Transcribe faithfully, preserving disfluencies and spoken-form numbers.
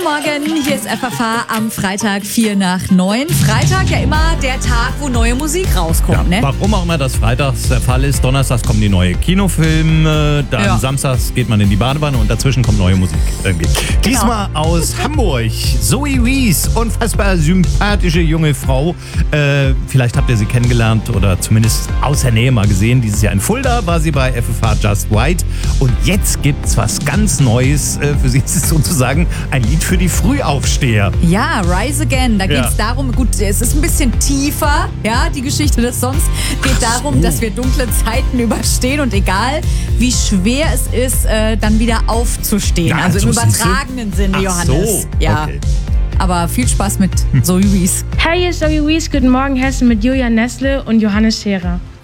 Morgen, hier ist F F H am Freitag vier nach neun. Freitag ja immer der Tag, wo neue Musik rauskommt, ja, ne? Warum auch immer das freitags der Fall ist. Donnerstags kommen die neue Kinofilme, dann Ja. samstags geht man in die Badewanne und dazwischen kommt neue Musik. Irgendwie. Genau. Diesmal aus Hamburg. Zoe Wees, unfassbar sympathische junge Frau. Äh, vielleicht habt ihr sie kennengelernt oder zumindest aus der Nähe mal gesehen. Dieses Jahr in Fulda war sie bei F F H Just White. Und jetzt gibt's was ganz Neues. Äh, für sie ist es sozusagen ein Lied für die Frühaufsteher. Ja, Rise Again. Da Ja. geht es darum, gut, es ist ein bisschen tiefer, ja, die Geschichte des Songs. Geht darum, so. dass wir dunkle Zeiten überstehen und egal, wie schwer es ist, äh, dann wieder aufzustehen. Ja, also so im siehste. übertragenen Sinne, Ach Johannes. so, Ja. okay. Aber viel Spaß mit Zoe Wees. Hi, hier ist Zoe Wees. Guten Morgen, Hessen mit Julia Nestle und Johannes Scherer.